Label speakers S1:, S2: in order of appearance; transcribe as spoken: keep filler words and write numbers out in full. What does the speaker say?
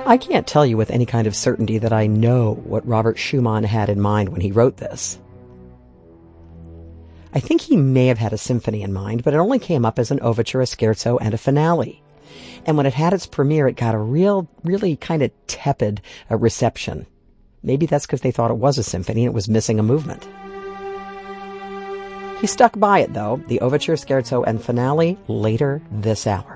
S1: I can't tell you with any kind of certainty that I know what Robert Schumann had in mind when he wrote this. I think he may have had a symphony in mind, but it only came up as an overture, a scherzo, and a finale. And when it had its premiere, it got a real, really kind of tepid uh, reception. Maybe that's because they thought it was a symphony and it was missing a movement. He stuck by it, though, the overture, scherzo, and finale later this hour.